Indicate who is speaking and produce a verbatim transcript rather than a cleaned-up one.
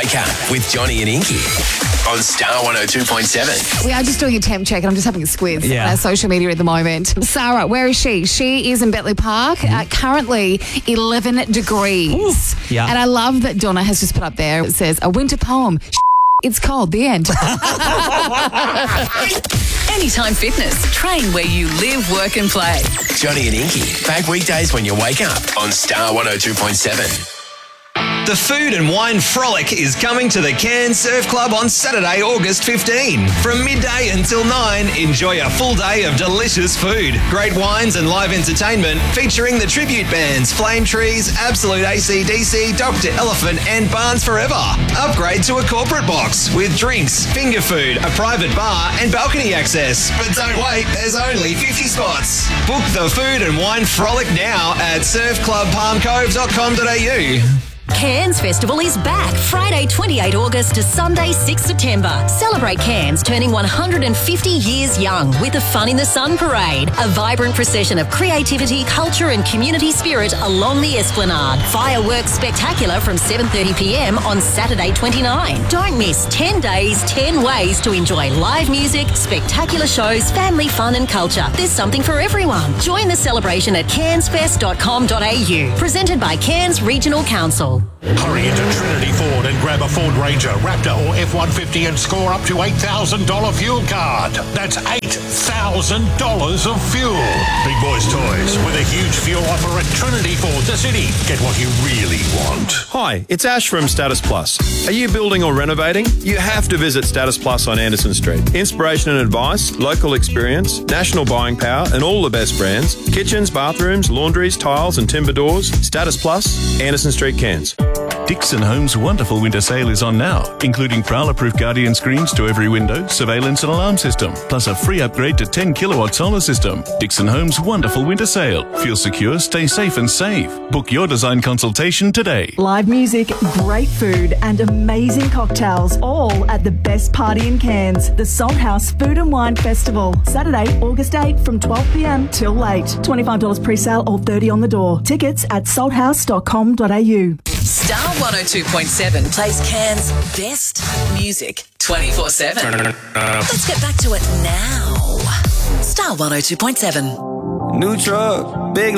Speaker 1: Wake Up with Johnny and Inky on Star one oh two point seven.
Speaker 2: We are just doing a temp check and I'm just having a squiz
Speaker 3: Yeah.
Speaker 2: on our social media at the moment. Sarah, where is she? She is in Bentley Park,
Speaker 3: Mm-hmm.
Speaker 2: uh, currently eleven degrees.
Speaker 3: yeah.
Speaker 2: And I love that Donna has just put up there, it says, a winter poem. It's cold, the end.
Speaker 4: Anytime Fitness. Train where you live, work and play.
Speaker 1: Johnny and Inky, back weekdays when you wake up on Star one oh two point seven.
Speaker 5: The Food and Wine Frolic is coming to the Cairns Surf Club on Saturday, August fifteenth. From midday until nine, enjoy a full day of delicious food, great wines and live entertainment featuring the tribute bands Flame Trees, Absolute A C D C, Doctor Elephant and Barnes Forever. Upgrade to a corporate box with drinks, finger food, a private bar and balcony access. But don't wait, there's only fifty spots. Book the Food and Wine Frolic now at surf club palm cove dot com dot a u.
Speaker 6: Cairns Festival is back Friday twenty-eighth August to Sunday sixth September. Celebrate Cairns turning one hundred fifty years young with the Fun in the Sun Parade, a vibrant procession of creativity, culture and community spirit along the Esplanade. Fireworks spectacular from seven thirty p m on Saturday twenty-ninth. Don't miss ten days, ten ways to enjoy live music, spectacular shows, family fun and culture. There's something for everyone. Join the celebration at cairns fest dot com dot a u. Presented by Cairns Regional Council.
Speaker 7: Hurry into Trinity Ford and grab a Ford Ranger, Raptor or F one fifty and score up to eight thousand dollars fuel card. That's eight thousand dollars of fuel. Big Boys Toys with a huge fuel offer at Trinity Ford, the city. Get what you really want.
Speaker 8: Hi, it's Ash from Status Plus. Are you building or renovating? You have to visit Status Plus on Anderson Street. Inspiration and advice, local experience, national buying power and all the best brands. Kitchens, bathrooms, laundries, tiles and timber doors. Status Plus, Anderson Street, Cairns.
Speaker 9: Dixon Homes' wonderful winter sale is on now, including Prowler-proof Guardian screens to every window, surveillance and alarm system, plus a free upgrade to ten kilowatt solar system. Dixon Homes' wonderful winter sale. Feel secure, stay safe and save. Book your design consultation today.
Speaker 10: Live music, great food and amazing cocktails, all at the best party in Cairns, the Salt House Food and Wine Festival. Saturday, August eighth from twelve p m till late. twenty-five dollars pre-sale or thirty dollars on the door. Tickets at salt house dot com dot a u.
Speaker 4: Star one oh two point seven plays Cairns' best music twenty-four seven. Let's get back to it now. Star one oh two point seven.
Speaker 11: New truck, big